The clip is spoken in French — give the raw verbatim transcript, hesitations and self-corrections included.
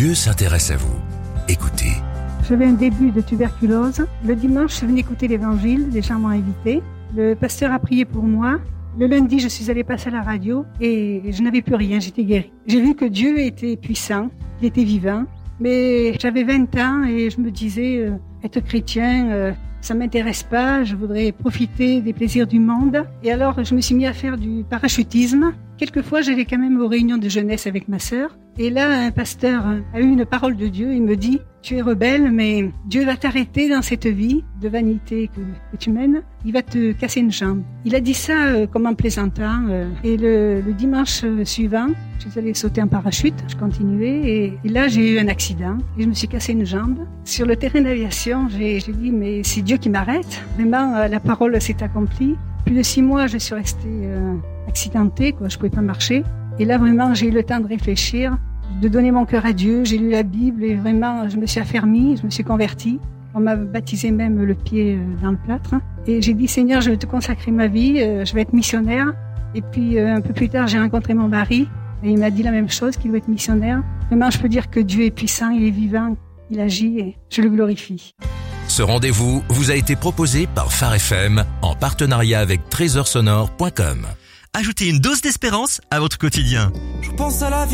Dieu s'intéresse à vous. Écoutez. J'avais un début de tuberculose. Le dimanche, je venais écouter l'évangile, les gens m'ont invité. Le pasteur a prié pour moi. Le lundi, je suis allée passer à la radio et je n'avais plus rien, j'étais guérie. J'ai vu que Dieu était puissant, il était vivant, mais j'avais vingt ans et je me disais, euh, être chrétien, euh, ça m'intéresse pas, je voudrais profiter des plaisirs du monde. Et alors, je me suis mis à faire du parachutisme. Quelquefois, j'allais quand même aux réunions de jeunesse avec ma sœur. Et là, un pasteur a eu une parole de Dieu. Il me dit, tu es rebelle, mais Dieu va t'arrêter dans cette vie de vanité que, que tu mènes. Il va te casser une jambe. Il a dit ça euh, comme en plaisantant. Euh, et le, le dimanche suivant, je suis allée sauter en parachute. Je continuais et, et là, j'ai eu un accident et je me suis cassé une jambe. Sur le terrain d'aviation, j'ai, j'ai dit, mais c'est Dieu qui m'arrête. Vraiment, euh, la parole s'est accomplie. Plus de six mois, je suis restée euh, accidentée, quoi. Je pouvais pas marcher. Et là, vraiment, j'ai eu le temps de réfléchir, de donner mon cœur à Dieu. J'ai lu la Bible et vraiment, je me suis affermie, je me suis convertie. On m'a baptisé même le pied dans le plâtre. Et j'ai dit, Seigneur, je vais te consacrer ma vie, je vais être missionnaire. Et puis, un peu plus tard, j'ai rencontré mon mari et il m'a dit la même chose, qu'il doit être missionnaire. Vraiment, je peux dire que Dieu est puissant, il est vivant, il agit et je le glorifie. Ce rendez-vous vous a été proposé par Phare F M en partenariat avec trésor sonore point com. Ajoutez une dose d'espérance à votre quotidien. Je pense à la vie.